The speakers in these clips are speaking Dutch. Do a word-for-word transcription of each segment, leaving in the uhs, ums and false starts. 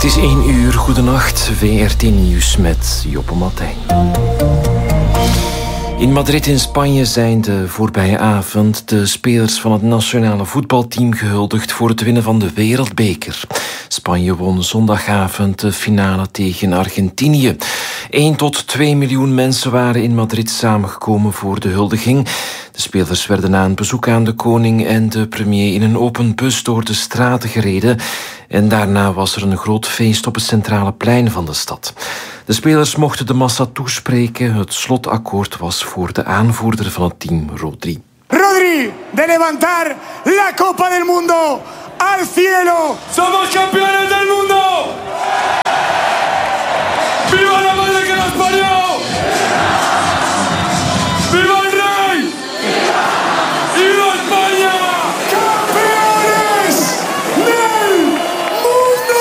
Het is één uur, goedenacht, V R T Nieuws met Joppe Martijn. In Madrid in Spanje zijn de voorbije avond de spelers van het nationale voetbalteam gehuldigd voor het winnen van de Wereldbeker. Spanje won zondagavond de finale tegen Argentinië. één tot twee miljoen mensen waren in Madrid samengekomen voor de huldiging. De spelers werden na een bezoek aan de koning en de premier in een open bus door de straten gereden. En daarna was er een groot feest op het centrale plein van de stad. De spelers mochten de massa toespreken. Het slotakkoord was voor de aanvoerder van het team, Rodri. Rodri, de levantar la Copa del Mundo al cielo. Somos campeones del mundo. Viva la madre que nos parió. Viva el rey. Viva España. Campeones del mundo.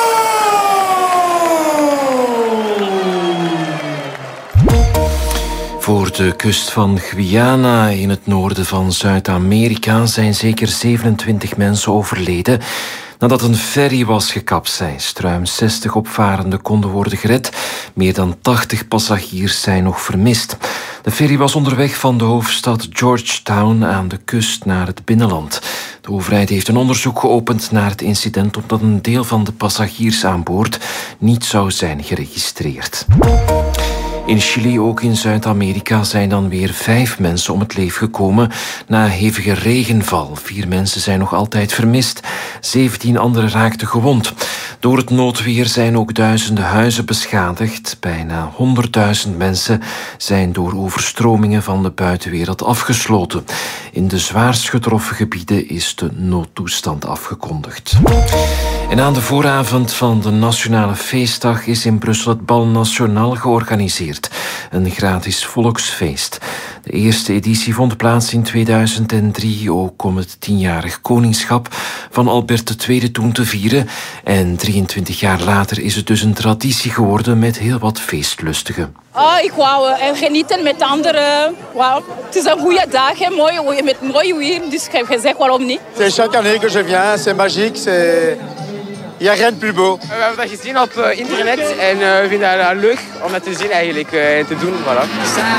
Voor de kust van Guyana in het noorden van Zuid-Amerika zijn zeker zevenentwintig mensen overleden nadat een ferry was gekapseist. Ruim zestig opvarenden konden worden gered. Meer dan tachtig passagiers zijn nog vermist. De ferry was onderweg van de hoofdstad Georgetown aan de kust naar het binnenland. De overheid heeft een onderzoek geopend naar het incident omdat een deel van de passagiers aan boord niet zou zijn geregistreerd. In Chili, ook in Zuid-Amerika, zijn dan weer vijf mensen om het leven gekomen na hevige regenval. Vier mensen zijn nog altijd vermist. Zeventien anderen raakten gewond. Door het noodweer zijn ook duizenden huizen beschadigd. Bijna honderdduizend mensen zijn door overstromingen van de buitenwereld afgesloten. In de zwaarst getroffen gebieden is de noodtoestand afgekondigd. En aan de vooravond van de Nationale Feestdag is in Brussel het Bal National georganiseerd. Een gratis volksfeest. De eerste editie vond plaats in tweeduizend drie, ook om het tienjarig koningschap van Albert de Tweede toen te vieren. En drieëntwintig jaar later is het dus een traditie geworden met heel wat feestlustigen. Oh, ik wou uh, genieten met anderen. Wow. Het is een goede dag, hè? Mooi, met mooi weer, dus ik heb gezegd waarom niet. C'est chaque année que je viens, c'est magique, c'est... Il n'y a rien de plus beau. We hebben dat gezien op uh, internet en uh, we vinden dat uh, leuk om dat te zien eigenlijk uh, en te doen. Voilà.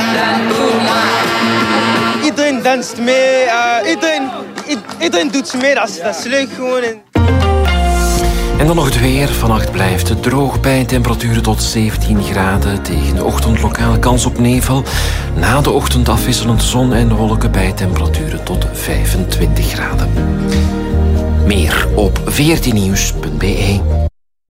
Iedereen danst mee, uh, iedereen, iedereen doet mee, dat is, dat is leuk gewoon. En dan nog het weer. Vannacht blijft het droog bij temperaturen tot zeventien graden. Tegen de ochtend lokale kans op nevel. Na de ochtend afwisselend zon en wolken bij temperaturen tot vijfentwintig graden. Meer op v r t nieuws punt b e.